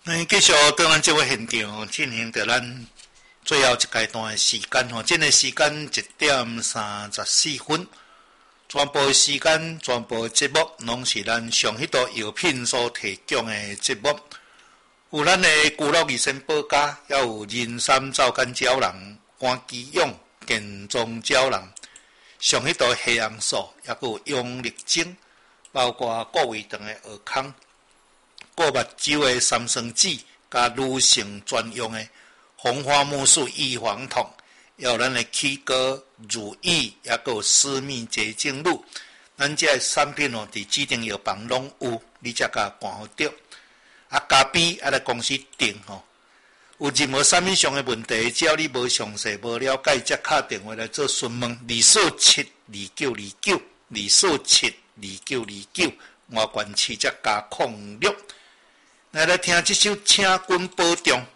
继续在咱这个现场进行着咱最后一阶段的时间吼，这个时间1:34，全部时间、全部节目拢是咱上迄道药品所提供的节目，有咱的居乐益生保家，也有人参皂苷胶囊、关基用健壮胶囊，上迄道黑红素，也有用力精，包括顾胃肠的蚵康。顾目睭的三酸酯，加女性专用的红花木素预防痛，也有咱的起膏、乳液，也有私密洁净露。咱这个产品哦，伫指定药房拢有，你才甲看好着。加比来公司订吼，有任何产品上的问题，只要你无详细、无了解，则打电话来做询问，2472929，2472929，外观市则加06。来听这首《请君保重》。